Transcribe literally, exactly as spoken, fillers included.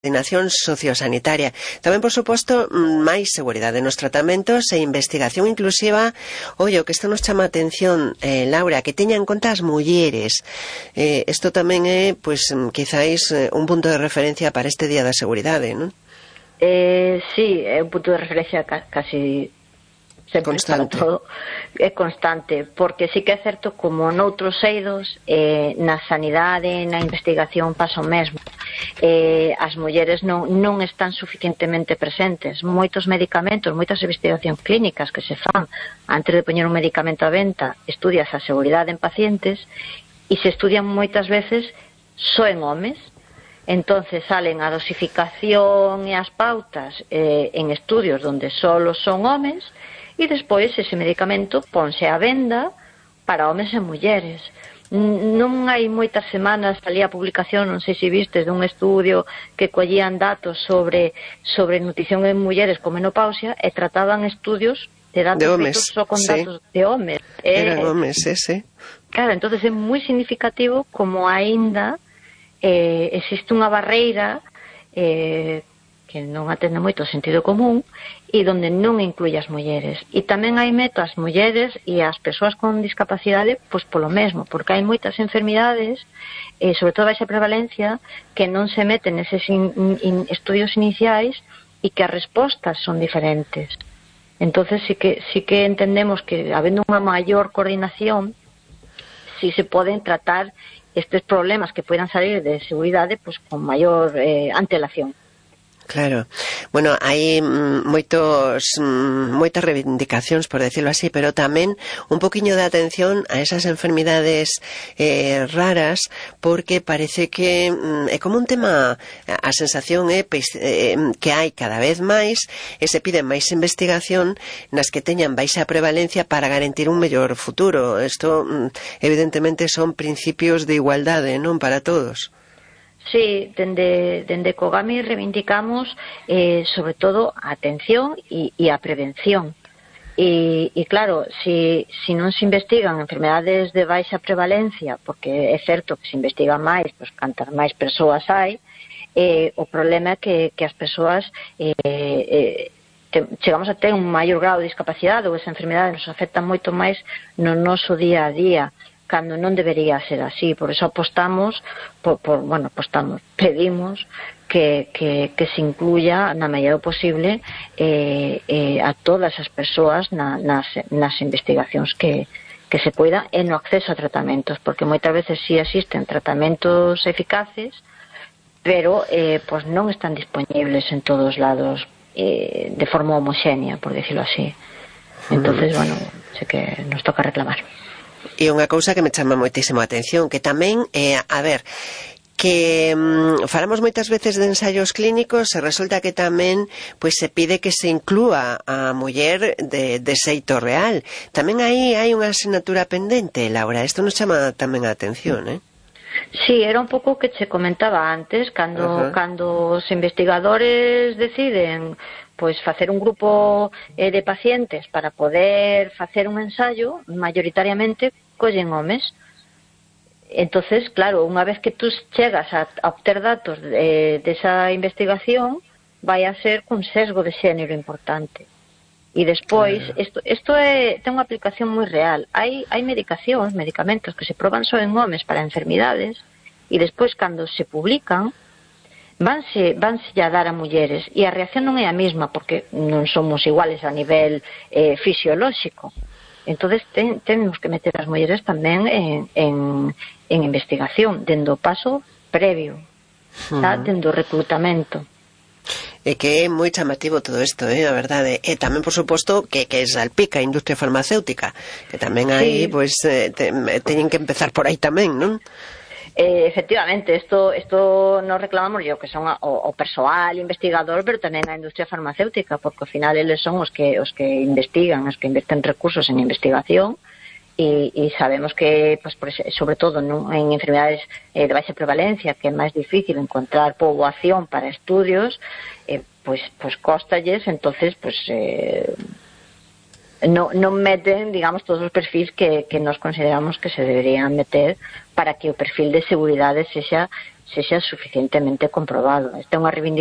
coordinación sociosanitaria. Tamén, por suposto, máis seguridade nos tratamentos e investigación inclusiva. Ollo, que isto nos chama a atención, eh, Laura, que teña en conta as mulleres. Eh, isto tamén é, pois, quizáis, un punto de referencia para este Día da Seguridade, non? Eh, sí, é un punto de referencia ca casi sempre constante. Para todo, é constante, porque sí que é certo como noutros eidos, eh, na sanidade, na investigación pasa o mesmo. Eh, as mulleres non, non están suficientemente presentes. Moitos medicamentos, moitas investigacións clínicas que se fan antes de poñer un medicamento a venta, estudias a seguridade en pacientes e se estudian moitas veces só en homes. Entonces salen a dosificación e as pautas eh, en estudios donde só son homes. E despois ese medicamento ponse á venda para homes e mulleres. Non hai moitas semanas salía a publicación, non sei se vistes, dun estudio que collían datos sobre sobre nutrición en mulleres con menopausia e trataban estudios de datos de homes, só con sí. datos de homes. Eran eh, homes, ese. Claro, entonces é moi significativo como aínda eh, existe unha barreira eh, que non atende moito o sentido común e donde non inclui as mulleres. E tamén hai meto as mulleres e as persoas con discapacidade pois polo mesmo, porque hai moitas enfermidades, eh, sobre todo baixa prevalencia, que non se meten neses in, in, estudios iniciais e que as respostas son diferentes. Entonces sí que, sí que entendemos que habendo unha maior coordinación, si se poden tratar estes problemas que poidan salir de seguridade pois con maior eh, antelación. Claro. Bueno, hai moitos moitas reivindicacións, por decirlo así, pero tamén un poquiño de atención a esas enfermidades eh, raras, porque parece que mm, é como un tema, a sensación é eh, que hai cada vez máis e se pide máis investigación nas que teñan baixa prevalencia para garantir un mellor futuro. Isto, mm, evidentemente, son principios de igualdade, non, para todos. Sí, dende, dende Cogami reivindicamos eh, sobre todo a atención e, e a prevención. E, e claro, si, si non se investigan enfermedades de baixa prevalencia, porque é certo que se investigan máis, pois cantas máis persoas hai, eh, o problema é que, que as persoas eh, eh, te, chegamos a ter un maior grado de discapacidade ou esa enfermedade nos afecta moito máis no noso día a día, cando non debería ser así. Por eso apostamos, por, por, bueno, apostamos, pedimos que, que, que se incluya na medida posible eh, eh, a todas as persoas na, nas, nas investigacións que, que se poida e no acceso a tratamentos, porque moitas veces sí existen tratamentos eficaces, pero eh, pues non están disponibles en todos lados eh, de forma homogénea, por decirlo así. Entonces, bueno, sé que nos toca reclamar. E unha cousa que me chama moitísimo a atención, que tamén, eh, a ver, que mm, falamos moitas veces de ensaios clínicos e resulta que tamén pois se pide que se inclúa a muller de, de xeito real. Tamén aí hai unha asignatura pendente, Laura. Isto nos chama tamén a atención, eh? Sí, era un pouco o que che comentaba antes, cando, uh-huh. cando os investigadores deciden pois facer un grupo eh, de pacientes para poder facer un ensayo, mayoritariamente collen homes. Entonces, claro, unha vez que tú chegas a, a obter datos de, de esa investigación, vai a ser cun sesgo de xénero importante. E despois, isto, isto é, ten unha aplicación moi real. Hai, hai medicacións, medicamentos que se proban só en homes para enfermidades e despois, cando se publican, vanse, vanse a dar a mulleres e a reacción non é a mesma porque non somos iguales a nivel eh, fisiolóxico. Entonces ten, tenemos que meter as mulleres tamén en, en, en investigación, dendo o paso previo, uh-huh. tá? Dendo o reclutamento. E que é moi chamativo todo isto, eh, a verdade. E tamén, por suposto, que, que salpica a industria farmacéutica, que tamén aí, sí. Pois, eh, te, teñen que empezar por aí tamén, non? Eh, efectivamente, esto, esto nos reclamamos yo que son a, o, o persoal investigador, pero tamén a industria farmacéutica, porque ao final eles son os que os que investigan, os que invisten recursos en investigación e, e sabemos que, pues, por, sobre todo ¿no? en enfermedades eh, de baixa prevalencia, que é máis difícil encontrar poboación para estudios, eh, pues, pues costalles, entonces pues eh, non, non meten, digamos, todos os perfis que, que nos consideramos que se deberían meter para que o perfil de seguridade sexa, sexa suficientemente comprobado. Esta é unha reivindicación